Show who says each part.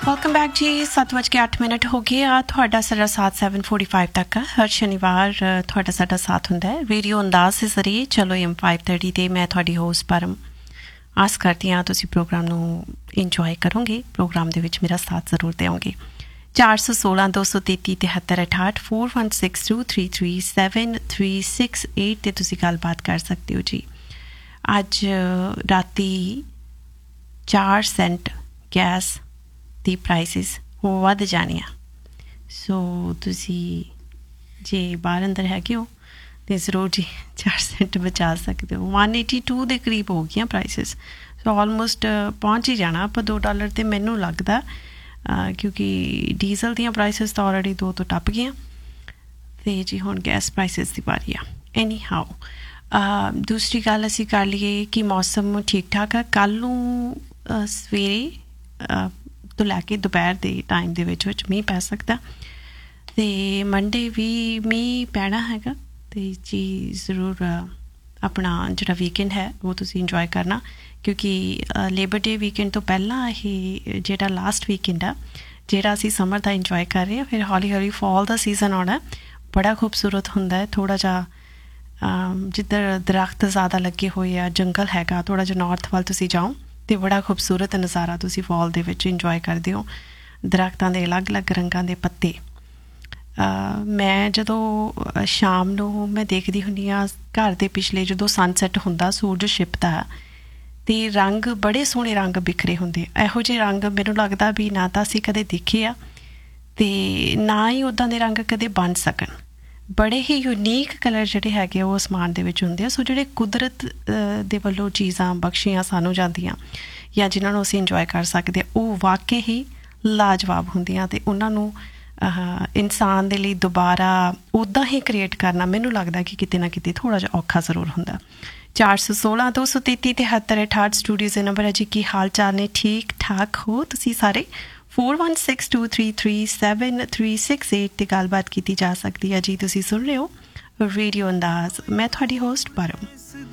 Speaker 1: Welcome back ਜੀ। 7:08 ਹੋ ਗਏ ਆ। ਤੁਹਾਡਾ ਸਾਡਾ ਸਾਥ 7:45 ਤੱਕ ਆ। ਹਰ ਸ਼ਨੀਵਾਰ ਤੁਹਾਡਾ ਸਾਡਾ ਸਾਥ ਹੁੰਦਾ ਹੈ ਰੇਡੀਓ ਅੰਦਾਜ਼ ਦੇ ਜ਼ਰੀਏ ਚਲੋ M 530 'ਤੇ। ਮੈਂ ਤੁਹਾਡੀ ਹੋਸਟ ਪਰਮ। ਆਸ ਕਰਦੀ ਹਾਂ ਤੁਸੀਂ ਪ੍ਰੋਗਰਾਮ ਨੂੰ ਇੰਜੋਏ ਕਰੋਗੇ। ਪ੍ਰੋਗਰਾਮ ਦੇ ਵਿੱਚ ਮੇਰਾ ਸਾਥ ਜ਼ਰੂਰ ਦਿਓਗੇ। 416 233 73 68 4162337368 'ਤੇ ਤੁਸੀਂ ਗੱਲਬਾਤ ਕਰ ਸਕਦੇ ਹੋ ਜੀ। ਅੱਜ ਰਾਤੀ 4 ਸੈਂਟ ਗੈਸ ਦੀ ਪ੍ਰਾਈਸਿਸ ਵੱਧ ਜਾਣੀਆਂ। ਸੋ ਤੁਸੀਂ ਜੇ ਬਾਹਰ ਅੰਦਰ ਹੈਗੇ ਹੋ ਤਾਂ ਜ਼ਰੂਰ ਜੀ 4 ਸੈਂਟ ਬਚਾ ਸਕਦੇ ਹੋ। 182 ਦੇ ਕਰੀਬ ਹੋ ਗਈਆਂ ਪ੍ਰਾਈਸਿਸ। ਸੋ ਆਲਮੋਸਟ ਪਹੁੰਚ ਹੀ ਜਾਣਾ ਆਪਾਂ $2 ਤੇ ਮੈਨੂੰ ਲੱਗਦਾ, ਕਿਉਂਕਿ ਡੀਜ਼ਲ ਦੀਆਂ ਪ੍ਰਾਈਸਿਸ ਤਾਂ ਆਲਰੇਡੀ 2 ਤੋਂ ਟੱਪ ਗਈਆਂ ਅਤੇ ਜੀ ਹੁਣ ਗੈਸ ਪ੍ਰਾਈਸਿਸ ਦੀ ਵਾਰੀ ਆ। ਐਨੀ ਹਾਓ ਦੂਸਰੀ ਗੱਲ ਅਸੀਂ ਕਰ ਲਈਏ ਕਿ ਮੌਸਮ ਠੀਕ ਠਾਕ ਆ। ਕੱਲ੍ਹ ਨੂੰ ਸਵੇਰੇ ਤੋਂ ਲੈ ਕੇ ਦੁਪਹਿਰ ਦੇ ਟਾਈਮ ਦੇ ਵਿੱਚ ਮੀਂਹ ਪੈ ਸਕਦਾ ਅਤੇ ਮੰਡੇ ਵੀ ਮੀਂਹ ਪੈਣਾ ਹੈਗਾ। ਅਤੇ ਜੀ ਜ਼ਰੂਰ ਆਪਣਾ ਜਿਹੜਾ ਵੀਕਐਂਡ ਹੈ ਉਹ ਤੁਸੀਂ ਇੰਜੋਏ ਕਰਨਾ, ਕਿਉਂਕਿ ਲੇਬਰ ਡੇ ਵੀਕਐਂਡ ਤੋਂ ਪਹਿਲਾਂ ਇਹ ਜਿਹੜਾ ਲਾਸਟ ਵੀਕਐਂਡ ਆ ਜਿਹੜਾ ਅਸੀਂ ਸਮਰ ਦਾ ਇੰਜੋਏ ਕਰ ਰਹੇ ਹਾਂ। ਫਿਰ ਹੌਲੀ ਹੌਲੀ ਫਾਲ ਦਾ ਸੀਜ਼ਨ ਆਉਣਾ, ਬੜਾ ਖੂਬਸੂਰਤ ਹੁੰਦਾ ਹੈ। ਥੋੜ੍ਹਾ ਜਿਹਾ ਜਿੱਧਰ ਦਰੱਖਤ ਜ਼ਿਆਦਾ ਲੱਗੇ ਹੋਏ ਆ, ਜੰਗਲ ਹੈਗਾ, ਥੋੜ੍ਹਾ ਜਿਹਾ ਨੌਰਥ ਵੱਲ ਤੁਸੀਂ ਜਾਓ ਅਤੇ ਬੜਾ ਖੂਬਸੂਰਤ ਨਜ਼ਾਰਾ ਤੁਸੀਂ ਫਾਲ ਦੇ ਵਿੱਚ ਇੰਜੋਏ ਕਰਦੇ ਹੋ। ਦਰੱਖਤਾਂ ਦੇ ਅਲੱਗ ਅਲੱਗ ਰੰਗਾਂ ਦੇ ਪੱਤੇ। ਮੈਂ ਜਦੋਂ ਸ਼ਾਮ ਨੂੰ ਮੈਂ ਦੇਖਦੀ ਹੁੰਦੀ ਹਾਂ ਘਰ ਦੇ ਪਿਛਲੇ ਜਦੋਂ ਸਨਸੈੱਟ ਹੁੰਦਾ, ਸੂਰਜ ਛਿਪਦਾ ਅਤੇ ਰੰਗ ਬੜੇ ਸੋਹਣੇ ਰੰਗ ਬਿਖਰੇ ਹੁੰਦੇ। ਇਹੋ ਜਿਹੇ ਰੰਗ ਮੈਨੂੰ ਲੱਗਦਾ ਵੀ ਨਾ ਤਾਂ ਅਸੀਂ ਕਦੇ ਦੇਖੇ ਆ ਅਤੇ ਨਾ ਹੀ ਉੱਦਾਂ ਦੇ ਰੰਗ ਕਦੇ ਬਣ ਸਕਣ। ਬੜੇ ਹੀ ਯੂਨੀਕ ਕਲਰ ਜਿਹੜੇ ਹੈਗੇ ਉਹ ਅਸਮਾਨ ਦੇ ਵਿੱਚ ਹੁੰਦੇ ਆ। ਸੋ ਜਿਹੜੇ ਕੁਦਰਤ ਦੇ ਵੱਲੋਂ ਚੀਜ਼ਾਂ ਬਖਸ਼ੀਆਂ ਸਾਨੂੰ ਜਾਂਦੀਆਂ ਜਾਂ ਜਿਨ੍ਹਾਂ ਨੂੰ ਅਸੀਂ ਇੰਜੋਏ ਕਰ ਸਕਦੇ ਉਹ ਵਾਕਈ ਹੀ ਲਾਜਵਾਬ ਹੁੰਦੀਆਂ ਅਤੇ ਉਹਨਾਂ ਨੂੰ ਇਨਸਾਨ ਦੇ ਲਈ ਦੁਬਾਰਾ ਉੱਦਾਂ ਹੀ ਕ੍ਰੀਏਟ ਕਰਨਾ ਮੈਨੂੰ ਲੱਗਦਾ ਕਿ ਕਿਤੇ ਨਾ ਕਿਤੇ ਥੋੜ੍ਹਾ ਜਿਹਾ ਔਖਾ ਜ਼ਰੂਰ ਹੁੰਦਾ। 416 233 73 68 ਸਟੂਡੀਓ ਦੇ ਨੰਬਰ ਹੈ ਜੀ। ਕੀ ਹਾਲ ਚਾਲ ਨੇ? ਠੀਕ ਠਾਕ ਹੋ ਤੁਸੀਂ ਸਾਰੇ? 4162337368 'ਤੇ ਗੱਲਬਾਤ ਕੀਤੀ ਜਾ ਸਕਦੀ ਹੈ ਜੀ। ਤੁਸੀਂ ਸੁਣ ਰਹੇ ਹੋ ਰੇਡੀਓ ਅੰਦਾਜ਼। ਮੈਂ ਤੁਹਾਡੀ ਹੋਸਟ ਪਰਮ।